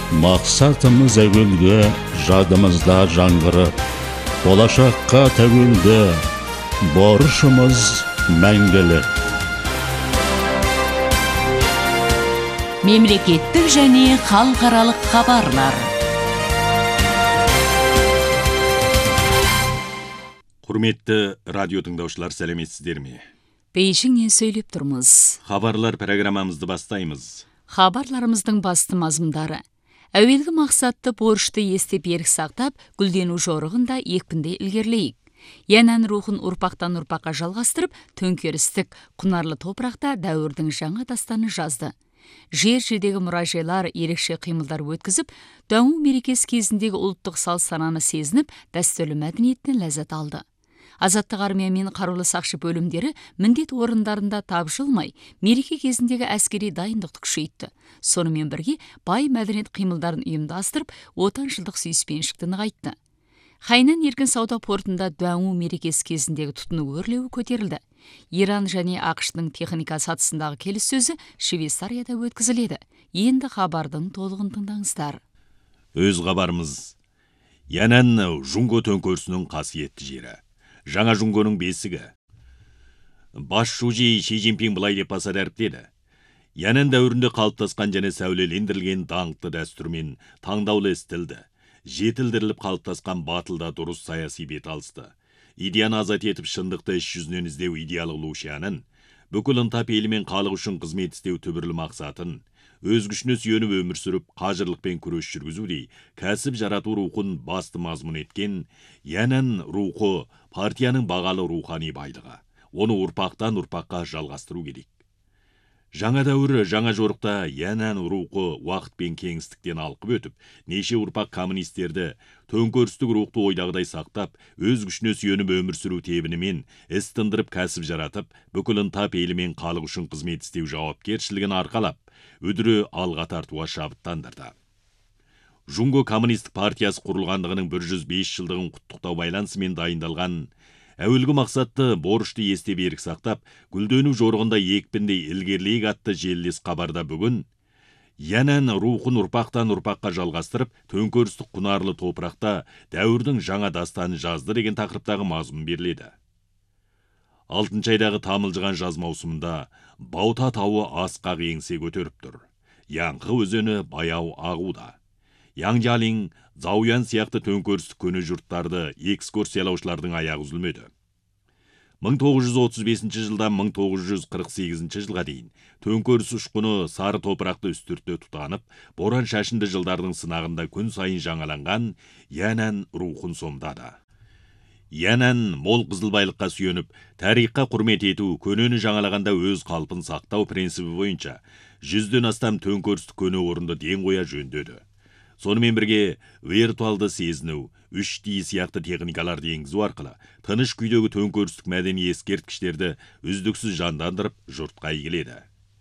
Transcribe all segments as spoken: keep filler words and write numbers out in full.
Мақсатымыз әуелгі, жадымызда жаңғырып, болашаққа тәуелді, борышымыз мәңгілік. Мемлекеттік және халықаралық хабарлар. Құрметті радио тыңдаушылар, сәлеметсіздер ме? Бейжіңнен сөйлеп тұрмыз. Хабарлар программамызды бастаймыз. Хабарларымыздың басты мазмұндары: әуелгі мақсатты борышты естеп ерік сақтап, гүлдену жорығында екпінді ілгерілейік. Янән рухын ұрпақтан ұрпаққа жалғастырып, төңкерістік құнарлы топырақта дәуірдің жаңа дастаны жазды. Жер-жердегі мұражайлар ерекше қимылдар өткізіп, дәуір мерекесі кезіндегі ұлттық салт-сананы сезініп, дәстүрлі мәдениеттен ләззат алды. Азаттық армия мен қарулы сақшы бөлімдері міндет орындарында тапжылмай, мереке кезіндегі әскери дайындықты күшейтті. Сонымен бірге бай мәдениет қимылдарын ұйымдастырып, отаншылдық сүйіспеншілікті нығайтты. Хайнан еркін сауда портында Дуаңу мерекесі кезіндегі тұтыну өрлеуі көтерілді. Иран және ақш-тың техника сатысындағы келіссөзі Швейцарияда өткізіледі. Енді хабардың толығын тыңдаңыздар. Өз хабарымыз. Янән Жунго төңкерісінің қасиетті жері. Жаңа Жунгоның бесігі. Бас шужи Ши Цзиньпин былай деп баса дәріптеді. Янән дәуірінде қалыптасқан және сәулелендірілген даңқты дәстүрмен таңдаулы стилді, жетілдіріліп қалыптасқан батылда дұрыс саяси бет алысты. Идеяны азат етіп шындықты іс жүзінен іздеу идеалы Лушянын, бүкіл ынтап елі мен халық үшін қызмет істеу түбірлі мақсатын, өз күшіне сүйеніп өмір сүріп, қажырлықпен күрес жүргізудей кәсіп жарату рухын басты мазмұн еткен Янән рухы партияның бағалы рухани байлығы. Оны ұрпақтан ұрпаққа жалғастыру керек. Жаңа дәуірі, жаңа жорықта Янән рухы уақыт пен кеңістіктен алқып өтіп, неше ұрпақ коммунистерді төңкерістік рухты ойдағыдай сақтап, өз күшіне сүйеніп өмір сүру тебінімен іс тындырып кәсіп жаратып, бүкіл ынтап елі мен халық үшін қызмет істеу жауапкершілігін арқалап, үдірі алға тартуға шабыттандырды. Жунго коммунистік партиясы құрылғандығының бір жүз бес жылдығын құттықтау байланысымен дайындалған әуелгі мақсатты борышты есте берік сақтап, гүлдену жорығында екпінде ілгерлейік атты желілес хабарда бүгін Янән рухын ұрпақтан ұрпаққа жалғастырып, төңкерістік құнарлы топырақта дәуірдің жаңа дастаны жазды деген тақырыптағы мазмұн беріледі. Алтыншы айдағы тамылжыған жаз маусымында Баута тауы асқақ еңсе көтеріп тұр. Яңқы өзені баяу ағуда. Яңжалин, Зауян сияқты төңкерістік көне жұрттарды экскурсиялаушылардың аяғы үзілмеді. мың тоғыз жүз отыз бесінші жылдан мың тоғыз жүз қырық сегізінші жылға дейін төңкеріс ұшқыны сары топырақты үстіртте тұтанып, боран шашынды жылдардың сынағында күн сайын жаңаланған Янән рухын сомдады. Янән мол қызылбайлыққа сүйеніп, тарихқа құрмет ету, көнені жаңалағанда өз қалпын сақтау принципі бойынша жүзден астам төңкерістік көне орынды ден қоя жөндеді. Сонымен бірге виртуалды сезіну, үш ди сияқты техникаларды енгізу арқылы тыныш күйдегі төңкерістік мәдени ескерткіштерді үздіксіз жандандырып жұртқа игіледі.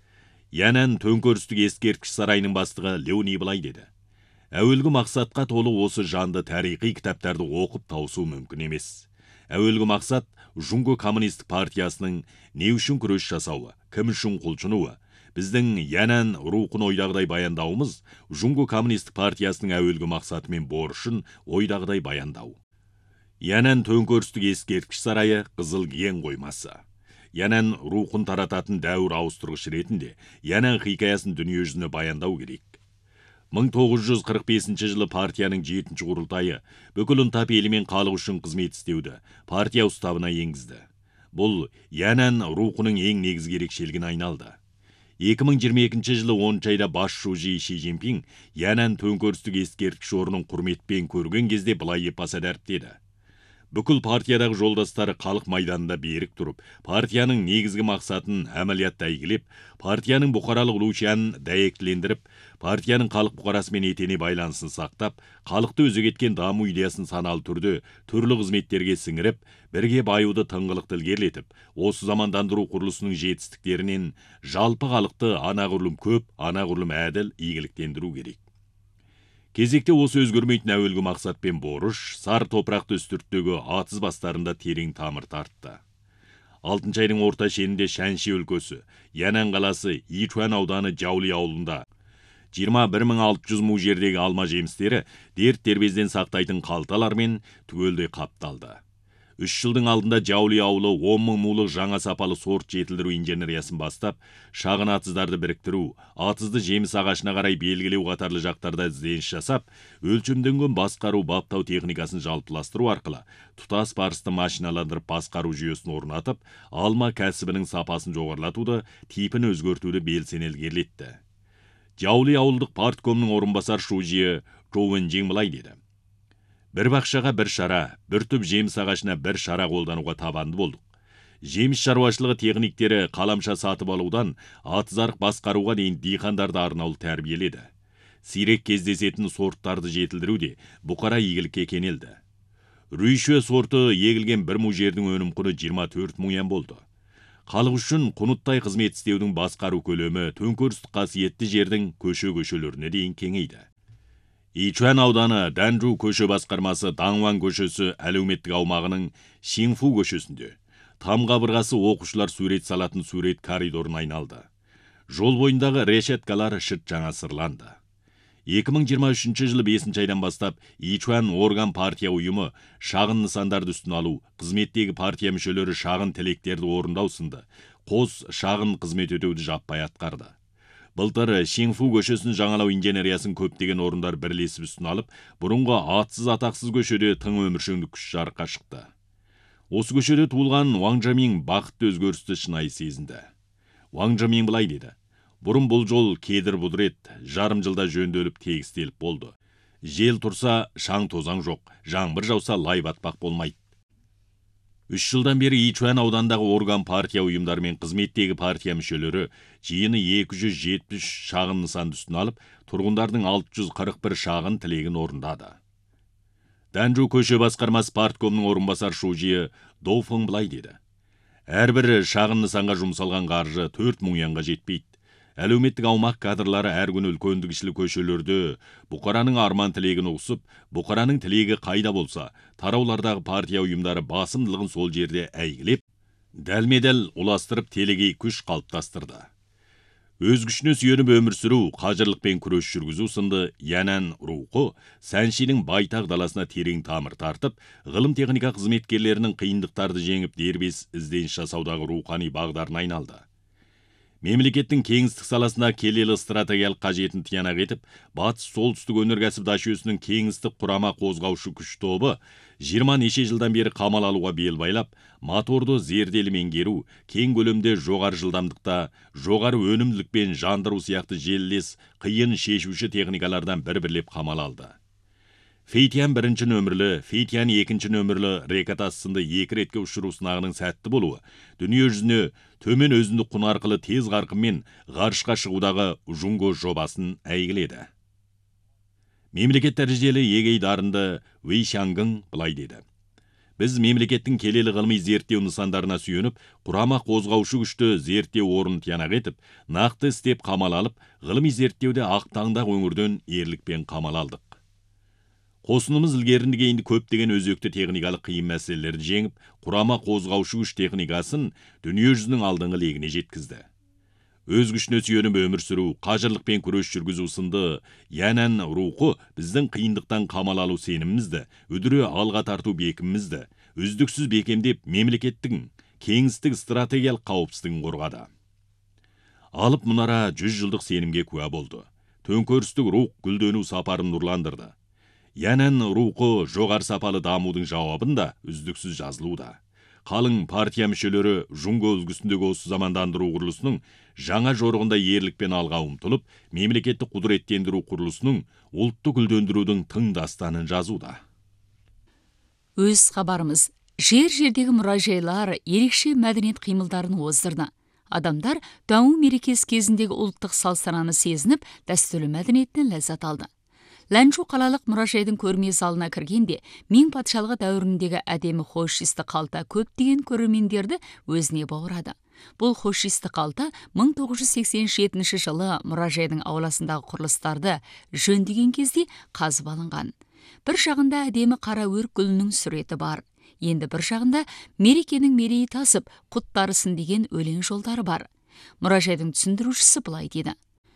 Янән төңкерістік ескерткіш сарайының бастығы Леони былай деді: әуелгі мақсатқа толы осы жанды тарихи кітаптарды оқып таусу мүмкін емес. Әуелгі мақсат Жунго коммунистік партиясының не үшін күрес жасауы, кім үшін құлшынуы. Біздің Янән рухын ойдағыдай баяндауымыз Жунго коммунистік партиясының әуелгі мақсаты мен борышын ойдағыдай баяндау. Янән төңкерістік ескерткіш сарайы қызыл ген қоймасы. Янән рухын тарататын дәуір ауыстырғыш ретінде Янән хикаясын дүние жүзіне баяндау керек. мың тоғыз жүз қырық бесінші жылы партияның жетінші құрылтайы бүкіл ынтап елі мен халық үшін қызмет істеуді партия уставына енгізді. Бұл Янән рухының ең негізгі ерекшелігіне айналды. екі мың жиырма екінші жылы оныншы айда бас шужи Ши Цзиньпин Янән төңкерістік ескерткіш орнын құрметпен көрген кезде былай деп баса дәріптеді: бүкіл партиядағы жолдастары халық майданында берік тұрып, партияның негізгі мақсатын әмәлиятта игілеп, партияның бұқаралық Лушянын дәйектілендіріп, партияның халық бұқарасымен етене байланысын сақтап, халықты өзек еткен даму идеясын саналы түрде түрлі қызметтерге сіңіріп, бірге баюды тыңғылықты ілгерілетіп, осы замандандыру құрылысының жетістіктерінен жалпы халықты анағұрлым көп, анағұрлым әділ игіліктендіру керек. Кезекте осы өзгермейтін әуелгі мақсат пен борыш сар топырақты үстірттегі атыз бастарында терең тамыр тартты. Алтыншы айдың орта шенінде Шанши өлкөсі, Янән қаласы, Ичуан ауданы Жаули ауылында жиырма бір мың алты жүз му жердегі алма жемістері дерт дербезден сақтайтын қалталармен түгелдей қапталды. Үш жылдың алдында Жаули ауылы он мың мулық жаңа сапалы сорт жетілдіру инженериясын бастап, шағын атыздарды біріктіру, атызды жеміс ағашына қарай белгілеу қатарлы жақтарда ізденіс жасап, өлшемденген басқару баптау техникасын жалпыластыру арқылы тұтас барысты машиналандырып басқару жүйесін орнатып, алма кәсібінің сапасын жоғарлатуды, типін өзгертуді белсене ілгерілетті. Жаули ауылдық парткомның орынбасар шужиі Жоуэнжин былай деді: бір бақшаға бір шара, бір түп жеміс ағашына бір шара қолдануға табанды болдық. Жеміс шаруашылығы техниктері қаламша сатып алудан атызарық басқаруға дейін диқандарды арнаулы тәрбиеледі. Сирек кездесетін сорттарды жетілдіруде бұқара игілікке кенелді. Рүйшө сорты егілген бір му жердің өнім құны жиырма төрт мың йен болды. Халық үшін құныттай қызмет істеудің басқару көлемі төңкерістік қасиетті жердің көше-көшелеріне дейін кеңейді. Ичуан ауданы Данжу көше басқармасы Даңван көшесі әлеуметтік аумағының Шинфу көшесінде там қабырғасы оқушылар сурет салатын сурет коридорын айналды. Жол бойындағы решеткалар шыт жаңа сырланды. екі мың жиырма үшінші жылы бесінші айдан бастап Ичуан орган партия ұйымы шағын нысандарды үстін алу, қызметтегі партия мүшелері шағын тілектерді орындау сынды қос шағын қызмет өтеуді жаппай атқарды. Былтыр Шинфу көшесін жаңалау инженериясын көптеген орындар бірлесіп үстін алып, бұрынғы атсыз атақсыз көшеде тың өміршеңдік күш жарыққа шықты. Осы көшеде туылған Ваң Жамин бақытты өзгерісті шынайы сезінді. Ваң Жамин былай деді: бұрын бұл жол кедір бұдыр еді, жарым жылда жөнделіп тегістеліп болды. Жел тұрса шаң тозаң жоқ, жаңбыр жауса лай батпақ болмайды. Үш жылдан бері Ичуан аудандағы орган партия ұйымдары мен қызметтегі партия мүшелері жиыны екі жүз жетпіс үш шағын нысанды үстін алып, тұрғындардың алты жүз қырық бір шағын тілегін орындады. Данжу көше басқармасы парткомның орынбасар шужиі Доуфың былай деді: әрбір шағын нысанға жұмсалған қаржы төрт мың йенға жетпейді. Әлеуметтік аумақ кадрлары әр күн үлкендігішілі көшелерді бұқараның арман тілегін ұқсып, бұқараның тілегі қайда болса, тараулардағы партия ұйымдары басымдылығын сол жерде әйгілеп, дәлме-дәл ұластырып телегей күш қалыптастырды. Өз күшіне сүйеніп өмір сүру, қажырлықпен күрес жүргізу сынды Янан рухы Сәншінің байтақ даласына терең тамыр тартып, ғылым техника қызметкерлерінің қиындықтарды жеңіп дербес ізденіс жасаудағы рухани бағдарына айналды. Мемлекеттің кеңістік саласына келелі стратегиялық қажетін тиянақ етіп, батыс солтүстік өнеркәсіп дашүйесінің кеңістік құрама қозғаушы күш тобы жиырма неше жылдан бері қамал алуға бел байлап, моторды зерделі меңгеру, кең көлемде жоғары жылдамдықта, жоғары өнімділікпен жандыру сияқты желілес, қиын шешуші техникалардан бір-бірлеп қамал алды. Фейтиян бірінші нөмірлі, Фейтиян екінші нөмірлі рекатас сынды екі ретке ұшыру сынағының сәтті болуы, дүние жүзіне төмен өзіндік құн арқылы тез қарқынмен ғарышқа шығудағы Жунго жобасын әйгіледі. Мемлекет дәрежелі егей дарынды Вей Шангың былай деді: біз мемлекеттің келелі ғылыми зерттеу нысандарына сүйеніп, құрама қозғаушы күшті зерттеу орнын тиянақ етіп, нақты істеп қамал алып, ғылыми зерттеуде ақтаңдақ өңірден ерлікпен қамал алдық. Қосынымыз ілгерінді кейінді көптеген өзекті техникалық қиын мәселелерді жеңіп, құрама қозғаушы күш техникасын дүние жүзінің алдыңғы легіне жеткізді. Өз күшіне сүйеніп өмір сүру, қажырлықпен күрес жүргізу сынды Янан рухы біздің қиындықтан қамал алу сенімімізді, үдіре алға тарту бекімімізді, үздіксіз бекемдеп мемлекеттің кеңістік стратегиялық қауіпсіздігін қорғады. Алып мұнара жүз жылдық сенімге куә болды. Төңкерістік рух гүлдену сапарын нұрландырды. Янан рухы жоғары сапалы дамудың жауабында үздіксіз жазылуда. Қалың партия мүшелері Жунго үлгісіндегі осы замандандыру құрылысының жаңа жорығында ерлікпен алға ұмтылып, мемлекеттік құдыреттендіру құрылысының ұлтты гүлдендірудің тың дастанын жазуда. Өз хабарымыз: жер-жердегі мұражайлар ерекше мәдениет қимылдарын оздырды. Адамдар дауыл мерекесі кезіндегі ұлттық салт-сананы сезініп, дәстүрлі мәдениеттен ләззат алды. Ләнжу қалалық мұражайдың көрме залына кіргенде, Мин патшалығы дәуіріндегі әдемі хошисті қалта көптеген көрермендерді өзіне баурады. Бұл хошисті қалта мың тоғыз жүз сексен жетінші жылы мұражайдың ауласындағы құрылыстарды жөндеген кезде қазып алынған. Бір жағында әдемі қара өрік гүлінің суреті бар. Енді бір жағында мерекенің мерейі тасып, құт дарысын деген өлең жолдары бар. Мұражайдың түсіндірушісі былай дейді: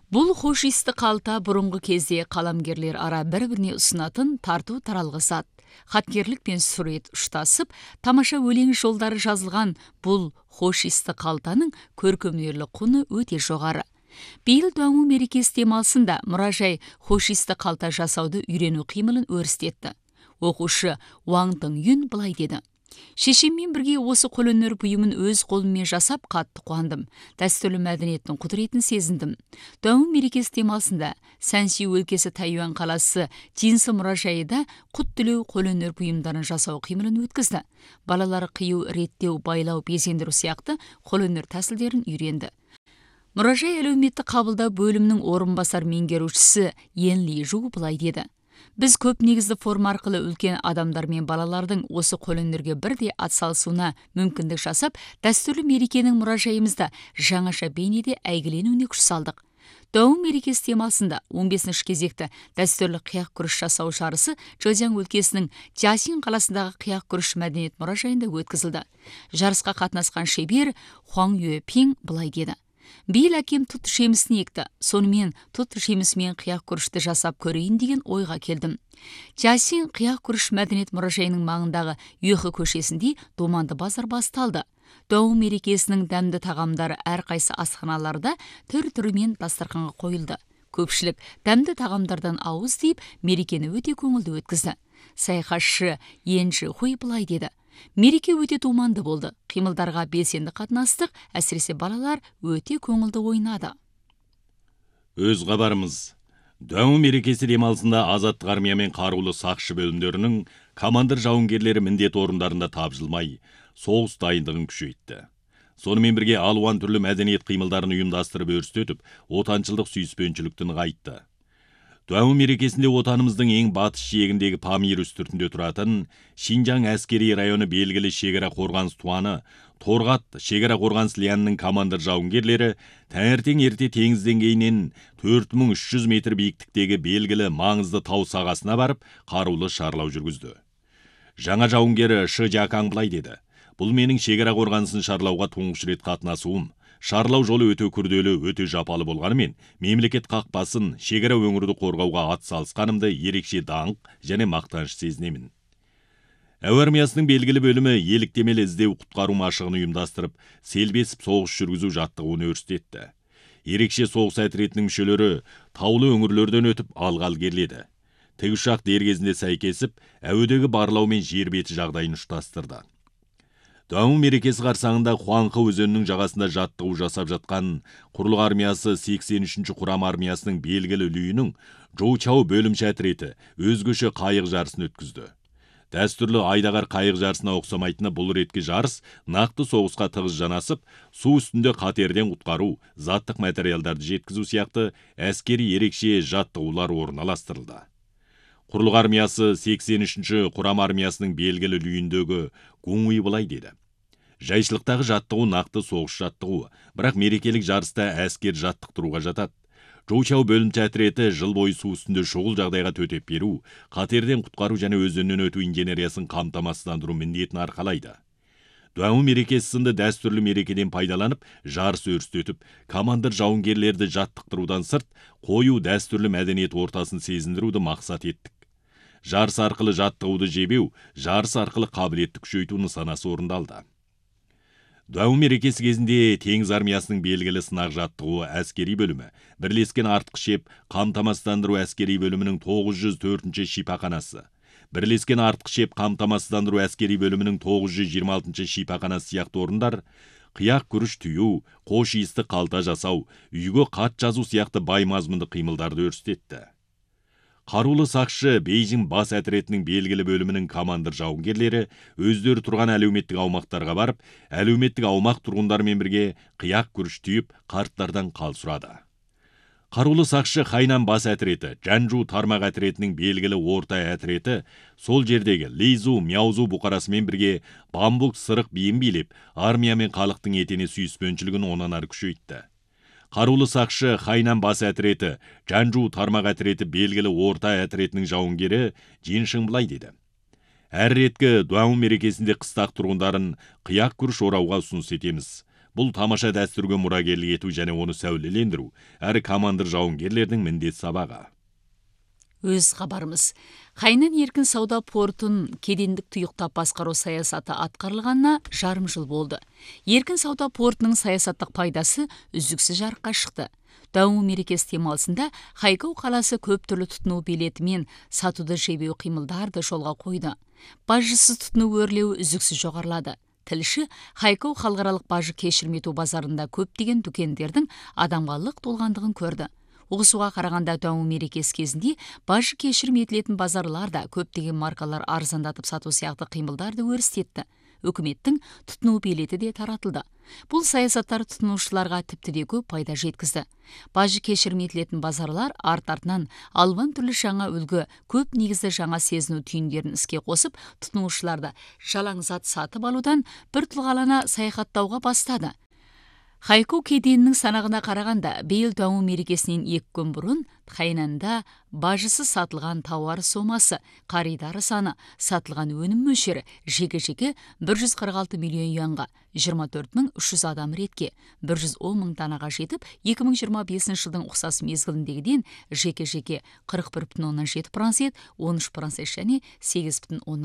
Бұл хош иісті қалта бұрынғы кезде қаламгерлер ара бір-біріне ұсынатын тарту таралғы зат. Хаткерлік пен сурет ұштасып, тамаша өлең жолдары жазылған бұл хош иісті қалтаның көркемдерлік құны өте жоғары. Биыл Дуаңу мерекесі демалысында мұражай хош иісті қалта жасауды үйрену қимылын өрістетті. Оқушы Уаң Тың Юн былай деді: шешеммен бірге осы қолөнер бұйымын өз қолыммен жасап қатты қуандым. Дәстүрлі мәдениеттің құдіретін сезіндім. Дуаңу мерекесі демалысында Сәнси өлкесі Тайюан қаласы Джинсы мұражайында құт тілеу қолөнер бұйымдарын жасау қимылын өткізді. Балалары қию, реттеу, байлау, безендіру сияқты қолөнер тәсілдерін үйренді. Мұражай әлеуметтік қабылдау бөлімінің орынбасар меңгерушісі Йен Ли Жу былай деді: біз көп негізді форма арқылы үлкен адамдар мен балалардың осы қолөнерге бірдей атсалысуына мүмкіндік жасап, дәстүрлі мерекенің мұражайымызда жаңаша бейнеде әйгіленуіне күш салдық. Дуаңу мерекесі демалысында он бесінші кезекті дәстүрлі қияқ күріш жасау жарысы Чжэцзян өлкесінің Чжасин қаласындағы қияқ күріш мәдениет мұражайында өткізілді. Жарысқа қатынасқан шебер Хуаң Юэпин былай деді: биыл әкем тұт жемісін екті, сонымен тұт жемісімен қияқ күрішті жасап көрейін деген ойға келдім. Чжасин қияқ күріш мәдениет мұражайының маңындағы Юхы көшесінде думанды базар басталды. Дуаңу мерекесінің дәмді тағамдары әрқайсы асханаларда түр-түрімен дастарханға қойылды. Көпшілік дәмді тағамдардан ауыз тиіп, мерекені өте көңілді өткізді. Саяхатшы Йен Жи Хуй былай деді: мереке өте думанды болды. Қимылдарға белсенді қатынастық, әсіресе балалар өте көңілді ойнады. Өз хабарымыз. Дуаңу мерекесі демалысында азаттық армия мен қарулы сақшы бөлімдерінің командир жауынгерлері міндет орындарында тапжылмай, соғыс дайындығын күшейтті. Сонымен бірге алуан түрлі мәдениет қимылдарын ұйымдастырып өрістетіп, отаншылдық сүйіспеншілікті нығайтты. Дуаңу мерекесінде отанымыздың ең батыс жиегіндегі Памир үстіртінде тұратын Шинжаң әскери районы белгілі шекара қорғаныс туаны Торғат шекара қорғаныс лянының командир жауынгерлері таңертең ерте теңіз деңгейінен төрт мың үш жүз метр биіктіктегі белгілі маңызды тау сағасына барып, қарулы шарлау жүргізді. Жаңа жауынгері Шы Жакаң былай деді: бұл менің шекара қорғанысын шарлауға тұңғыш рет қатынасуым. Шарлау жолы өте күрделі, өте жапалы болғанымен, мемлекет қақпасын, шекара өңірді қорғауға ат салысқанымды ерекше даңқ және мақтаныш сезінемін. Әуе армиясының белгілі бөлімі еліктемелі іздеу құтқару машығын ұйымдастырып, селбесіп соғыс жүргізу жаттығуын өрістетті. Ерекше соғыс әтіретінің мүшелері таулы өңірлерден өтіп алға ілгеріледі. Тікұшақ дер кезінде сәйкесіп, әуедегі барлау мен жер беті жағдайын ұштастырды. Дуаңу мерекесі қарсаңында Хуаңхы өзенінің жағасында жаттығу жасап жатқан құрлық армиясы сексен үшінші құрам армиясының белгілі үлгінің Жоучау бөлімше әтіреті өзгеше қайық жарысын өткізді. Дәстүрлі айдағар қайық жарысына ұқсамайтыны бұл ретке жарыс нақты соғысқа тығыз жанасып, су үстінде қатерден құтқару, заттық материалдарды жеткізу сияқты әскери ерекше жаттығулар орналастырылды. Құрлық армиясы сексен үшінші құрам армиясының белгілі үлгіндегі Гуңуй былай деді: жайшылықтағы жаттығу нақты соғыс жаттығу, бірақ мерекелік жарыста әскер жаттықтыруға жатады. Жоучау бөлімше әтіреті жыл бойы су үстінде шұғыл жағдайға төтеп беру, қатерден құтқару және өзеннен өту инженериясын қамтамасыздандыру міндетін арқалайды. Дуаңу мерекесі сынды дәстүрлі мерекеден пайдаланып, жарыс өрістетіп, командир жауынгерлерді жаттықтырудан сырт, қою дәстүрлі мәдениет ортасын сезіндіруді мақсат еттік. Жарыс арқылы жаттығуды жебеу, жарыс арқылы қабілетті күшейту нысанасы орындалды. Дуаңу мерекесі кезінде теңіз армиясының белгілі сынақ жаттығуы әскери бөлімі, бірлескен артқы шеп қамтамасыздандыру әскери бөлімінің тоғыз жүз төртінші шипақанасы, бірлескен артқы шеп қамтамасыздандыру әскери бөлімінің тоғыз жүз жиырма алтыншы шипақанасы сияқты орындар қияқ күріш түю, қош иісті қалта жасау, үйге хат жазу сияқты бай мазмұнды қимылдарды өрістетті. Қарулы сақшы Бейжің бас әтіретінің белгілі бөлімінің командир жауынгерлері өздері тұрған әлеуметтік аумақтарға барып, әлеуметтік аумақ тұрғындармен бірге қияқ күріш түйіп, қарттардан қал сұрады. Қарулы сақшы Хайнан бас әтіреті, Жанжу тармақ әтіретінің белгілі орта әтіреті сол жердегі Лейзу, Мяузу бұқарасымен бірге бамбук сырық биін билеп, армия мен халықтың етене сүйіспеншілігін онан ары күшейтті. Қарулы сақшы Хайнан бас әтіреті, Жанжу тармақ әтіреті белгілі орта әтіретінің жауынгері Джиншың былай деді: әр реткі Дуаңу мерекесінде қыстақ тұрғындарын қияқ күріш орауға ұсыныс етеміз. Бұл тамаша дәстүрге мұрагерлік ету және оны сәулелендіру әрі командир жауынгерлердің міндет сабағы. Өз хабарымыз. Қайнан еркін сауда портын кедендік тұйықтап басқару саясаты атқарылғанына жарым жыл болды. Еркін сауда портының саясаттық пайдасы үздіксіз жарыққа шықты. Даму мерекесі демалысында Хайкоу қаласы көп түрлі тұтыну билетімен сатуды жебеу қимылдарды жолға қойды. Бажысыз тұтыну өрлеуі үздіксіз жоғарылады. Тілші Хайкоу халықаралық бажы кешірім ету базарында көптеген дүкендердің адамға лық толғандығын көрді. Оғысуға қарағанда даму мерекесі кезінде бажы кешірім етілетін базарларда көптеген маркалар арзандатып сату сияқты қимылдарды өрістетті. Үкіметтің тұтыну билеті де таратылды. Бұл саясаттар тұтынушыларға тіпті де көп пайда жеткізді. Бажы кешірім етілетін базарлар арт-артынан алуан түрлі жаңа үлгі, көп негізді жаңа сезіну түйіндерін іске қосып, тұтынушыларды жалаңзат сатып алудан бір тұлғалана саяхаттауға бастады. Хайкоу кеденінің санағына қарағанда, биыл даму мерекесінен екі күн бұрын Хайнанда бажысы сатылған тауар сомасы, қаридары саны, сатылған өнім мөлшері жеке-жеке бір жүз қырық алты миллион юанға, жиырма төрт мың үш жүз адам ретке, бір жүз он мың данаға жетіп, екі мың жиырма бесінші жылдың ұқсас мезгіліндегіден жеке-жеке қырық бір бүтін оннан жеті процент, он үш процент және сегіз бүтін оннан